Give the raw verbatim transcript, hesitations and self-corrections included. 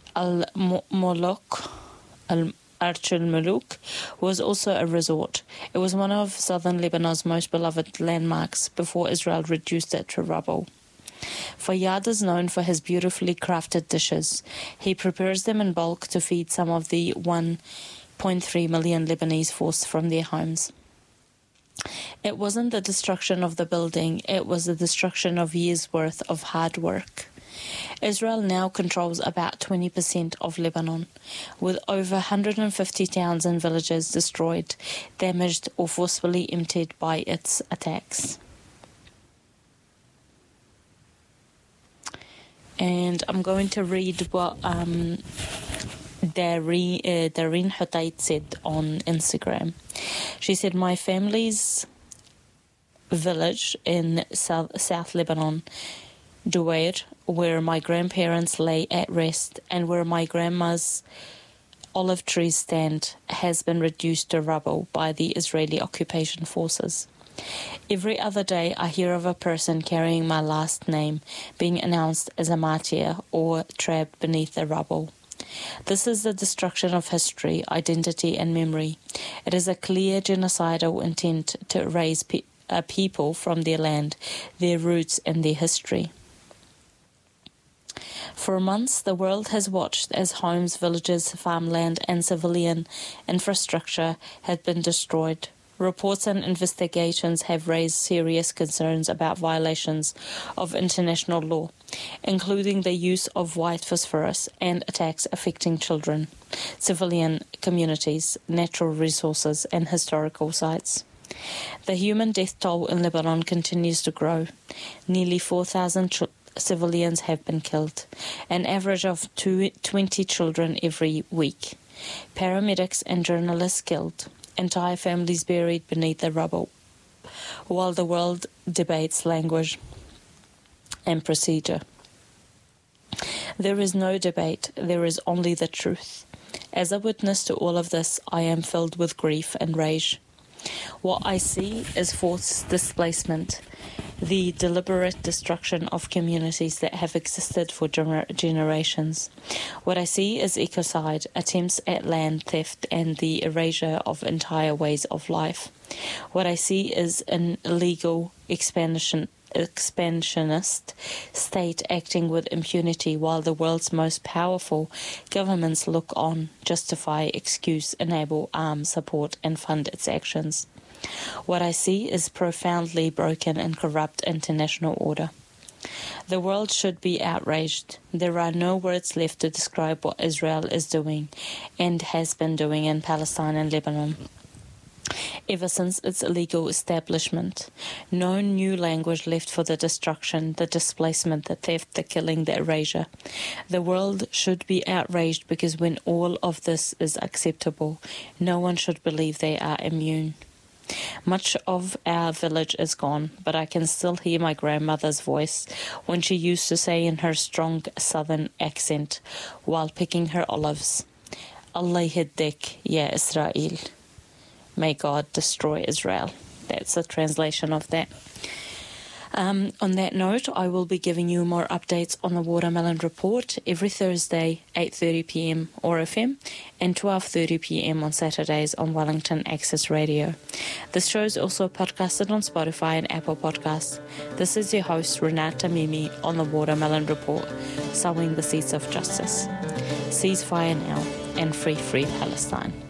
Al-Molouk, Al Arch al-Muluk, was also a resort. It was one of southern Lebanon's most beloved landmarks before Israel reduced it to rubble. Fayyad is known for his beautifully crafted dishes. He prepares them in bulk to feed some of the one point three million Lebanese forced from their homes. It wasn't the destruction of the building, it was the destruction of years' worth of hard work. Israel now controls about twenty percent of Lebanon, with over one hundred fifty towns and villages destroyed, damaged or forcefully emptied by its attacks. And I'm going to read what um, Dareen, uh, Dareen Hutayt said on Instagram. She said, my family's village in South, South Lebanon, Duwair, where my grandparents lay at rest and where my grandma's olive trees stand, has been reduced to rubble by the Israeli occupation forces. Every other day I hear of a person carrying my last name being announced as a martyr or trapped beneath the rubble. This is the destruction of history, identity and memory. It is a clear genocidal intent to erase pe- a people from their land, their roots and their history. For months, the world has watched as homes, villages, farmland and civilian infrastructure have been destroyed. Reports and investigations have raised serious concerns about violations of international law, including the use of white phosphorus and attacks affecting children, civilian communities, natural resources and historical sites. The human death toll in Lebanon continues to grow. Nearly four thousand ch- civilians have been killed, an average of two, twenty children every week. Paramedics and journalists killed. Entire families buried beneath the rubble, while the world debates language and procedure. There is no debate, there is only the truth. As a witness to all of this, I am filled with grief and rage. What I see is forced displacement, the deliberate destruction of communities that have existed for gener- generations. What I see is ecocide, attempts at land theft and the erasure of entire ways of life. What I see is an illegal expansion expansionist state acting with impunity while the world's most powerful governments look on, justify, excuse, enable, arm, support and fund its actions. What I see is profoundly broken and corrupt international order. The world should be outraged. There are no words left to describe what Israel is doing and has been doing in Palestine and Lebanon ever since its illegal establishment. No new language left for the destruction, the displacement, the theft, the killing, the erasure. The world should be outraged because when all of this is acceptable, no one should believe they are immune. Much of our village is gone, but I can still hear my grandmother's voice when she used to say in her strong southern accent while picking her olives, Allah yahdik ya Israel. May God destroy Israel. That's a translation of that. Um, on that note, I will be giving you more updates on the Watermelon Report every Thursday, eight thirty p.m. O A R F M and twelve thirty p.m. on Saturdays on Wellington Access Radio. This show is also podcasted on Spotify and Apple Podcasts. This is your host, Renata Mimi, on the Watermelon Report, sowing the seeds of justice. Ceasefire now and free, free Palestine.